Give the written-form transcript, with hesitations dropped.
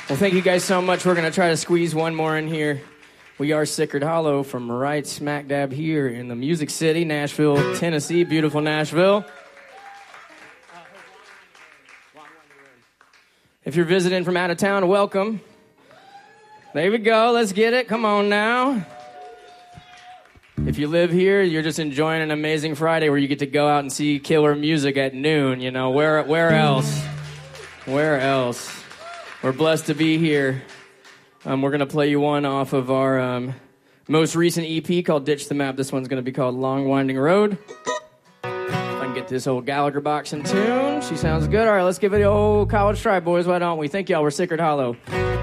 Well, thank you guys so much. We're going to try to squeeze one more in here. We are Sacred Hollow from right smack dab here in the Music City, Nashville, Tennessee. Beautiful Nashville. If you're visiting from out of town, welcome. There we go. Let's get it. Come on now. If you live here, you're just enjoying an amazing Friday where you get to go out and see killer music at noon. You know, where else? Where else? We're blessed to be here. We're going to play you one off of our most recent EP called Ditch the Map. This one's going to be called Long Winding Road. If I can get this old Gallagher box in tune. She sounds good. All right, let's give it the old college try, boys. Why don't we? Thank y'all. We're Sacred Hollow.